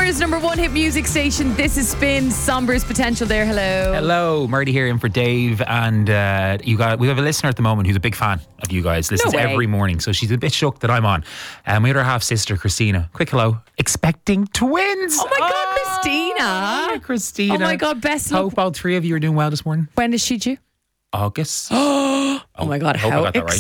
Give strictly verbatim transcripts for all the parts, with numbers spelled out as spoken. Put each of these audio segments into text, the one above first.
Summer's number one hit music station. This is Spin. Somber's Potential there. Hello. Hello, Marty here in for Dave, and uh, you got we have a listener at the moment who's a big fan of you guys. Listens No way. every morning, so she's a bit shocked that I'm on. And um, we had her half sister Christina. Quick hello, expecting twins. Oh my God, Christina. Hi, Christina. Oh my God, best luck. Hope all three of you are doing well this morning. When is she due? August. Oh my God, I hope I how got that right.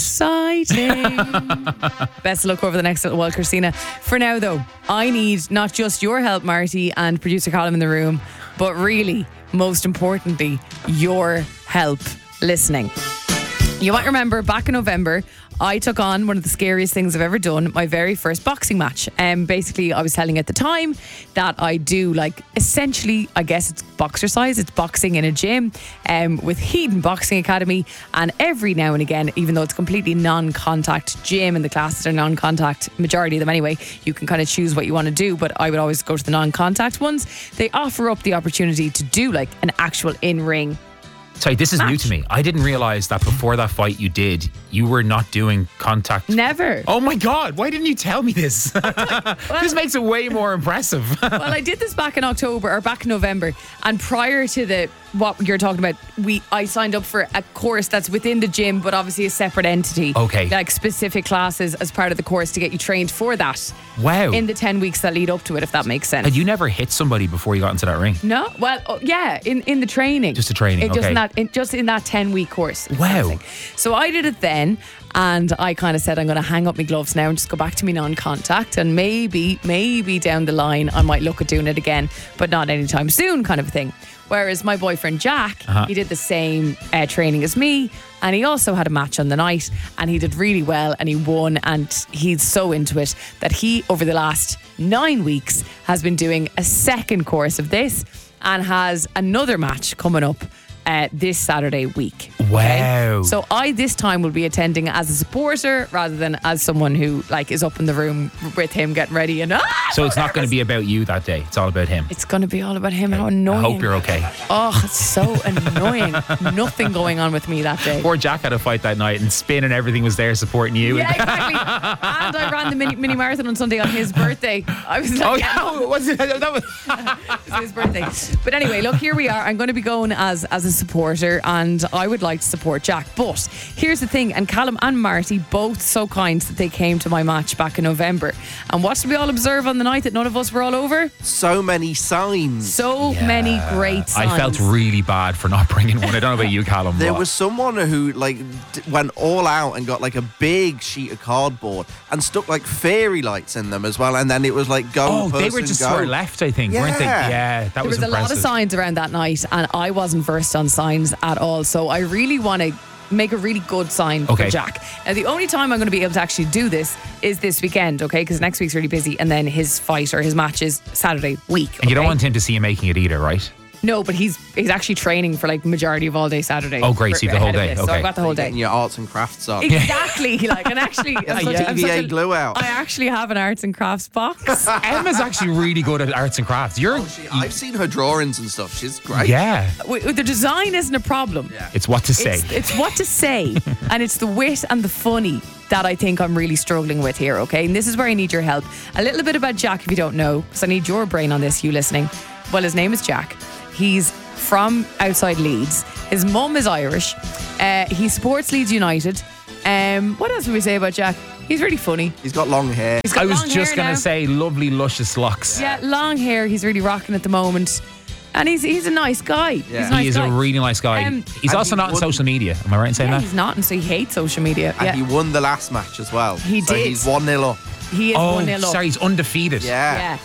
exciting. Best of luck over the next little while, Christina. For now, though, I need not just your help, Marty, and producer Colin in the room, but really, most importantly, your help listening. You might remember back in November, I took on one of the scariest things I've ever done, my very first boxing match. Um, basically, I was telling at the time that I do like essentially, I guess it's boxercise, it's boxing in a gym um, with Heaton Boxing Academy. And every now and again, even though it's completely non-contact gym and the classes are non-contact, majority of them anyway, you can kind of choose what you want to do. But I would always go to the non-contact ones. They offer up the opportunity to do like an actual in-ring. Sorry, this is match. new to me. I didn't realise that before that fight you did, you were not doing contact. Never. Oh my God, why didn't you tell me this? This makes it way more impressive. Well, I did this back in October or back in November, and prior to the what you're talking about, we I signed up for a course that's within the gym, but obviously a separate entity. Okay. Like specific classes as part of the course to get you trained for that. Wow. In the ten weeks that lead up to it, if that makes sense. Had you never hit somebody before you got into that ring? No, well, oh, yeah, in, in the training, Just the training, It- just okay. in that, in, just in that ten week course. Wow. So I did it then, and I kind of said I'm going to hang up my gloves now and just go back to me non-contact, and maybe, maybe down the line I might look at doing it again, but not anytime soon, kind of a thing. Whereas my boyfriend Jack, Uh-huh. he did the same uh, training as me, and he also had a match on the night, and he did really well, and he won, and he's so into it that he, over the last nine weeks, has been doing a second course of this and has another match coming up uh, this Saturday week. Wow. So I this time will be attending as a supporter rather than as someone who like is up in the room with him getting ready and ah, So it's not going to be about you that day. It's all about him. it's going to be all about him. How annoying. I hope you're okay. Oh, it's so annoying. Nothing going on with me that day. Poor Jack had a fight that night, and Spin and everything was there supporting you. Yeah, exactly. And I ran the mini, mini marathon on Sunday on his birthday. I was like, Oh yeah, was it? That was. It's his birthday. But anyway, look, here we are. I'm going to be going as as a supporter, and I would like to support Jack. But here's the thing, and Callum and Marty both so kind that they came to my match back in November. And what did we all observe on the night that none of us were all over? So many signs. So Yeah. many great signs. I felt really bad for not bringing one. I don't know about you, Callum. There but- was someone who like d- went all out and got like a big sheet of cardboard and stuck like fairy lights in them as well, and then it was like go. Oh, they were person, just go. sort of left, I think, weren't they? Yeah. Yeah, that There was, was a lot of impressive. signs around that night, and I wasn't versed on signs at all. So I really want to make a really good sign Okay. for Jack. Now, the only time I'm going to be able to actually do this is this weekend, okay? Because next week's really busy, and then his fight or his match is Saturday week. And you don't okay? want him to see you making it either, right? No, but he's he's actually training for like majority of all day Saturday. Oh, great, for- so you've the whole ahead of day, this. So okay. I've got the whole Getting day. your arts and crafts on. Exactly, like, and actually, I'm such a- I'm T V A such a- glue out. I actually have an arts and crafts box. Emma's actually really good at arts and crafts. You're, Oh, she- I've seen her drawings and stuff. She's great. yeah. W- the design isn't a problem. Yeah. It's what to say. It's, it's what to say, and it's the wit and the funny that I think I'm really struggling with here, okay? And this is where I need your help. A little bit about Jack, if you don't know, because I need your brain on this, you listening. Well, his name is Jack. He's from outside Leeds. His mum is Irish. Uh, he supports Leeds United. Um, what else would we say about Jack? He's really funny. He's got long hair. He's got I was long just hair going now. to say lovely, luscious locks. Yeah, long hair. He's really rocking at the moment. And he's he's a nice guy. He's Yeah. a nice He is guy. a really nice guy. Um, He's and also he not on won- social media. Am I right in saying Yeah, that? he's not, and so he hates social media. And Yeah, he won the last match as well. He so did. He's one nil up. he is Oh, one nil up. sorry, he's undefeated. Yeah.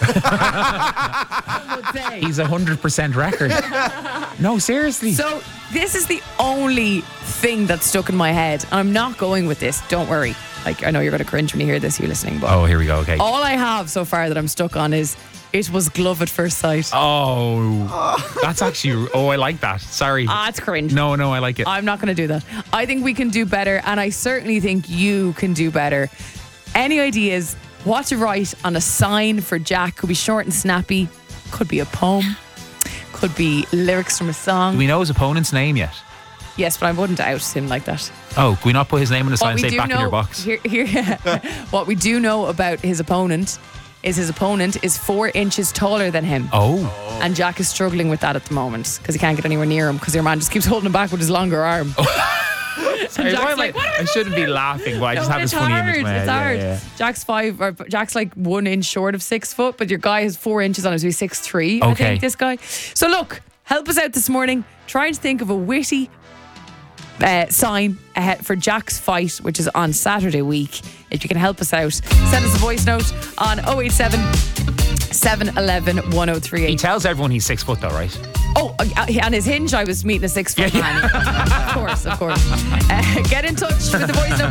Yeah. Some would say. He's a hundred percent record. No, seriously. So this is the only thing that's stuck in my head, and I'm not going with this. Don't worry. Like, I know you're going to cringe when you hear this, you listening, but oh, here we go. Okay. all I have so far that I'm stuck on is it was glove at first sight. Oh, that's actually. Oh, I like that. Sorry. Ah, it's cringe. No, no, I like it. I'm not going to do that. I think we can do better, and I certainly think you can do better. Any ideas? What to write on a sign for Jack? Could be short and snappy. Could be a poem. Could be lyrics from a song. Do we know his opponent's name yet? Yes, but I wouldn't out him like that. Oh, can we not put his name on the sign What and we say do back in your know, box? here, here, what we do know about his opponent is his opponent is four inches taller than him. Oh. And Jack is struggling with that at the moment because he can't get anywhere near him because your man just keeps holding him back with his longer arm. Sorry, Jack's why am like, I, what am I I shouldn't be doing? laughing, but I No, just have it's this funny hard. image in my head. It's Yeah, hard. yeah. Jack's five, or Jack's like one inch short of six foot, but your guy has four inches on him, so he's six three. I Okay. think this guy. So look, help us out this morning. Try to think of a witty uh, sign ahead for Jack's fight, which is on Saturday week. If you can help us out, send us a voice note on oh eight seven, seven one one, one oh three He eight. tells everyone he's six foot though, right? Oh, uh, on his hinge, I was meeting a six foot Yeah, man. Of course, of course. Uh, get in touch with the voice note.